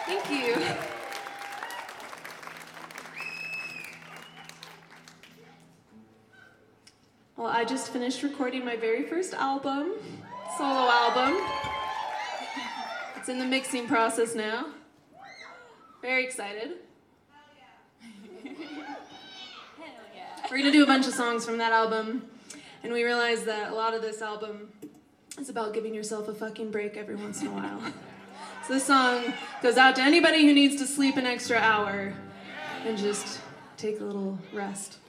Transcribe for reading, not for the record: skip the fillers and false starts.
Thank you. Well, I just finished recording my very first album, solo album. It's in the mixing process now. Very excited. We're gonna do a bunch of songs from that album, and we realized that a lot of this album is about giving yourself a fucking break every once in a while. So this song goes out to anybody who needs to sleep an extra hour and just take a little rest.